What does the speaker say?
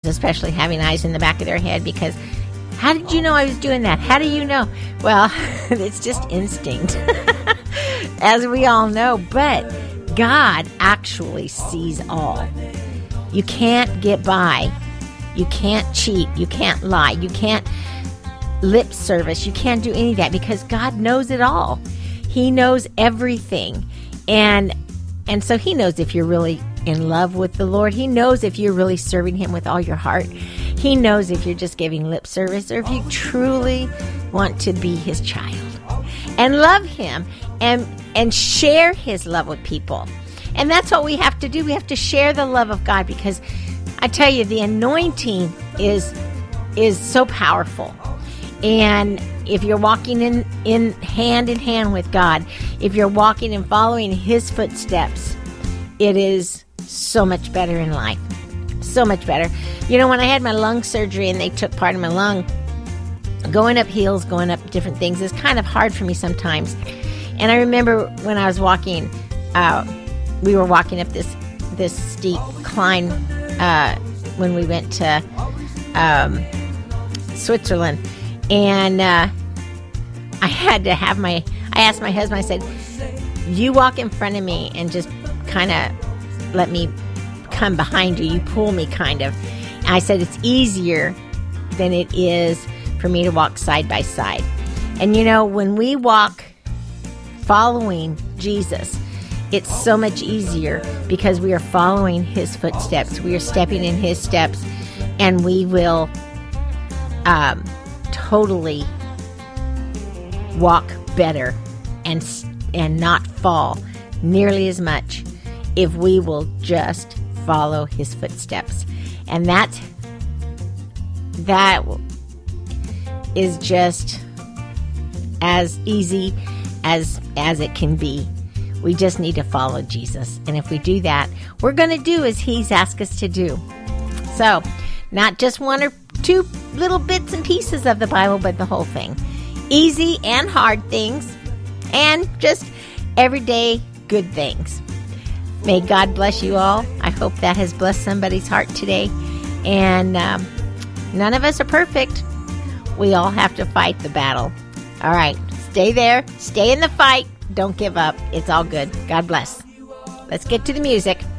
especially having eyes in the back of their head, because how did you know I was doing that? How do you know? Well, it's just instinct, as we all know. But God actually sees all. You can't get by. You can't cheat. You can't lie. You can't lip service. You can't do any of that, because God knows it all. He knows everything. And so He knows if you're really in love with the Lord. He knows if you're really serving Him with all your heart. He knows if you're just giving lip service, or if you truly want to be His child and love Him and share His love with people. And that's what we have to do. We have to share the love of God, because I tell you, the anointing is so powerful. And if you're walking in hand with God, if you're walking and following His footsteps, it is so much better in life. So much better. You know, when I had my lung surgery and they took part of my lung, going up hills, going up different things is kind of hard for me sometimes. And I remember when I was walking, we were walking up this steep climb when we went to Switzerland. And I asked my husband, I said, you walk in front of me and just kind of let me come behind you. You pull me kind of. And I said, it's easier than it is for me to walk side by side. And you know, when we walk following Jesus, it's so much easier because we are following His footsteps. We are stepping in His steps, and we will totally walk better and not fall nearly as much if we will just follow His footsteps. And that is just as easy as it can be. We just need to follow Jesus. And if we do that, we're going to do as He's asked us to do. So, not just one or two little bits and pieces of the Bible, but the whole thing. Easy and hard things, and just everyday good things. May God bless you all. I hope that has blessed somebody's heart today. And none of us are perfect. We all have to fight the battle. All right. Stay there. Stay in the fight. Don't give up. It's all good. God bless. Let's get to the music.